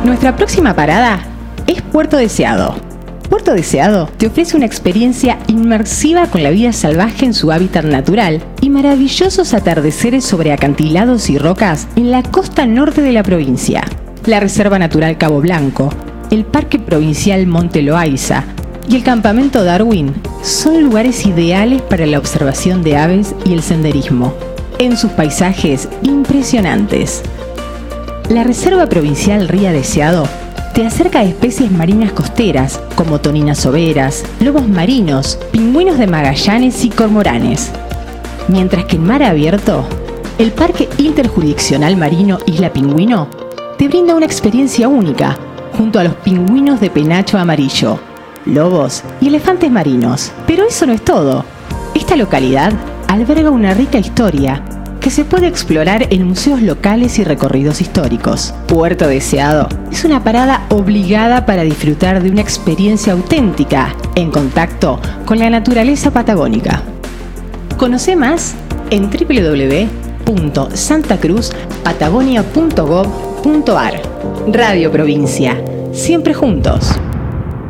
Nuestra próxima parada es Puerto Deseado. Puerto Deseado te ofrece una experiencia inmersiva con la vida salvaje en su hábitat natural y maravillosos atardeceres sobre acantilados y rocas en la costa norte de la provincia. La Reserva Natural Cabo Blanco, el Parque Provincial Monte Loaiza y el Campamento Darwin son lugares ideales para la observación de aves y el senderismo, en sus paisajes impresionantes. La Reserva Provincial Ría Deseado te acerca a especies marinas costeras como toninas overas, lobos marinos, pingüinos de Magallanes y cormoranes. Mientras que en mar abierto, el Parque Interjurisdiccional Marino Isla Pingüino te brinda una experiencia única junto a los pingüinos de penacho amarillo, lobos y elefantes marinos. Pero eso no es todo. Esta localidad alberga una rica historia que se puede explorar en museos locales y recorridos históricos. Puerto Deseado es una parada obligada para disfrutar de una experiencia auténtica en contacto con la naturaleza patagónica. Conoce más en www.santacruzpatagonia.gov.ar. Radio Provincia, siempre juntos.